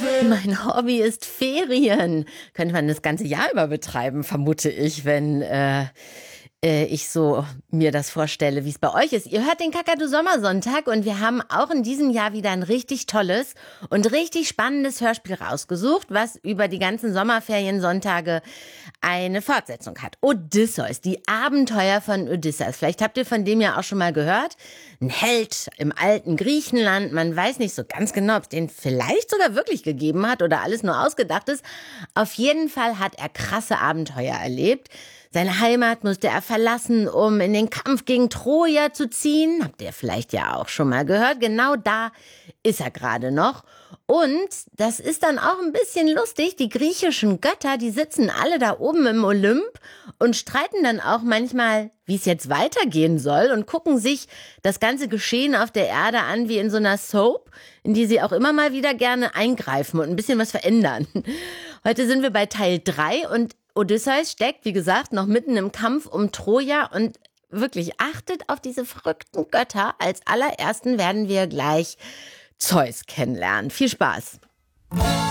Mein Hobby ist Ferien. Könnte man das ganze Jahr über betreiben, vermute ich, wenn ich so mir das vorstelle, wie es bei euch ist. Ihr hört den Kakadu Sommersonntag und wir haben auch in diesem Jahr wieder ein richtig tolles und richtig spannendes Hörspiel rausgesucht, was über die ganzen Sommerferiensonntage eine Fortsetzung hat. Odysseus, die Abenteuer von Odysseus. Vielleicht habt ihr von dem ja auch schon mal gehört. Ein Held im alten Griechenland. Man weiß nicht so ganz genau, ob es den vielleicht sogar wirklich gegeben hat oder alles nur ausgedacht ist. Auf jeden Fall hat er krasse Abenteuer erlebt. Seine Heimat musste er verlassen, um in den Kampf gegen Troja zu ziehen. Habt ihr vielleicht ja auch schon mal gehört. Genau da ist er gerade noch. Und das ist dann auch ein bisschen lustig. Die griechischen Götter, die sitzen alle da oben im Olymp und streiten dann auch manchmal, wie es jetzt weitergehen soll und gucken sich das ganze Geschehen auf der Erde an wie in so einer Soap, in die sie auch immer mal wieder gerne eingreifen und ein bisschen was verändern. Heute sind wir bei Teil 3 und Odysseus steckt, wie gesagt, noch mitten im Kampf um Troja und wirklich achtet auf diese verrückten Götter. Als allerersten werden wir gleich Zeus kennenlernen. Viel Spaß!